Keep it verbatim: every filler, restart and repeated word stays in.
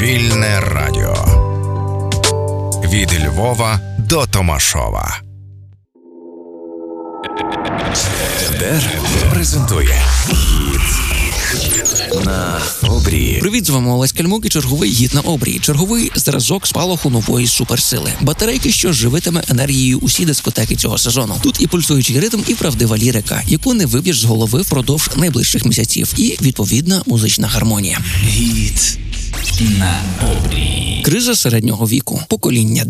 Вільне радіо. Від Львова до Томашова. ДЕР презентує «Гіт на обрії». Привіт, з вами Олесь Кальмук і черговий «Гіт на обрії». Черговий зразок спалаху нової суперсили. Батарейки, що живитиме енергією усі дискотеки цього сезону. Тут і пульсуючий ритм, і правдива лірика, яку не виб'єш з голови впродовж найближчих місяців. І відповідна музична гармонія. «Гіт на обрії». Криза середнього віку. Покоління